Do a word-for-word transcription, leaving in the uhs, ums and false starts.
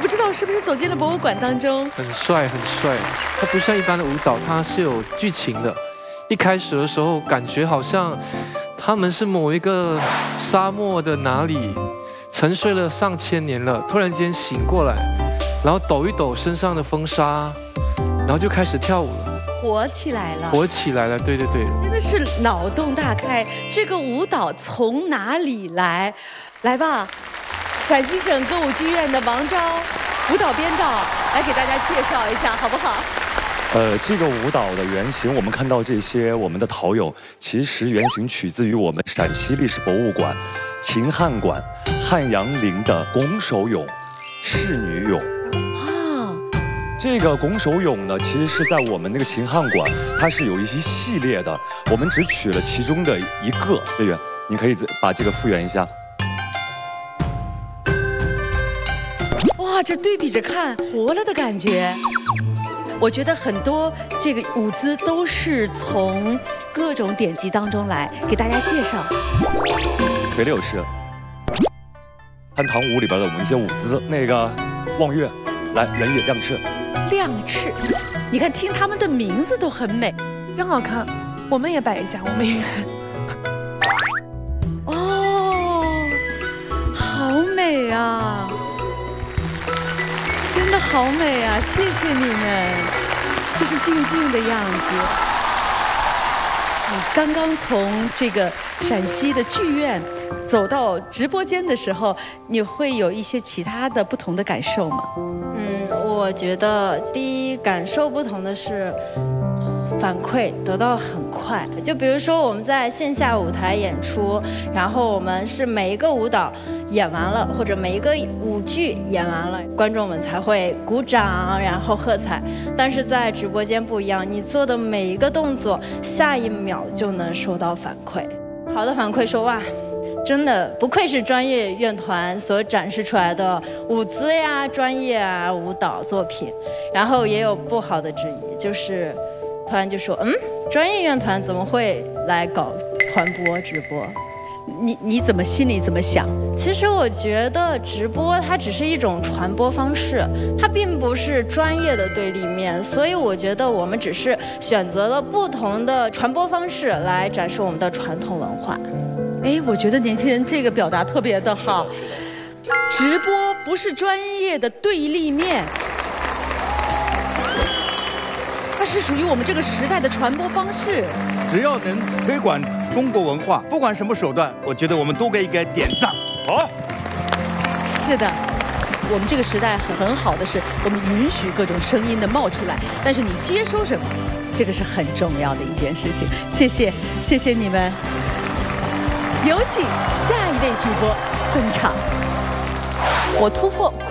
不知道是不是走进了博物馆当中。 很帅，很帅。它不像一般的舞蹈，它是有剧情的。一开始的时候，感觉好像他们是某一个沙漠的哪里沉睡了上千年了，突然间醒过来，然后抖一抖身上的风沙，然后就开始跳舞了。 活起来了， 活起来了，对对对， 真的是脑洞大开。这个舞蹈从哪里来？来吧，陕西省歌舞剧院的王钊舞蹈编导来给大家介绍一下，好不好？ 呃，这个舞蹈的原型，我们看到这些我们的陶俑，其实原型取自于我们陕西历史博物馆秦汉馆汉阳陵的拱手俑、仕女俑。 这个拱手俑呢，其实是在我们那个秦汉馆，它是有一些系列的，我们只取了其中的一个。队员，你可以把这个复原一下。 哇，这对比着看，活了的感觉。我觉得很多这个舞姿都是从各种典籍当中来给大家介绍。 腿六是汉唐舞里边的我们一些舞姿，那个望月，来人也亮翅。 亮翅，你看，听他们的名字都很美， 真好看。我们也摆一下，我们也。 哦，好美啊！真的好美啊！谢谢你们，这是静静的样子。你刚刚从这个陕西的剧院走到直播间的时候，你会有一些其他的不同的感受吗？ 我觉得第一感受不同的是，反馈得到很快。就比如说我们在线下舞台演出，然后我们是每一个舞蹈演完了，或者每一个舞剧演完了，观众们才会鼓掌，然后喝彩。但是在直播间不一样，你做的每一个动作，下一秒就能收到反馈。好的反馈说哇。 真的不愧是专业院团所展示出来的舞姿呀、专业啊舞蹈作品，然后也有不好的质疑，就是突然就说，嗯，专业院团怎么会来搞团播直播？ 你你怎么心里怎么想？ 其实我觉得直播它只是一种传播方式，它并不是专业的对立面，所以我觉得我们只是选择了不同的传播方式来展示我们的传统文化。 哎，我觉得年轻人这个表达特别的好。直播不是专业的对立面，它是属于我们这个时代的传播方式。 只要能推广中国文化，不管什么手段，我觉得我们都该应该点赞。好， 是的，我们这个时代很很好的是，我们允许各种声音的冒出来，但是你接收什么，这个是很重要的一件事情。谢谢，谢谢你们。 有请下一位主播登场。我突破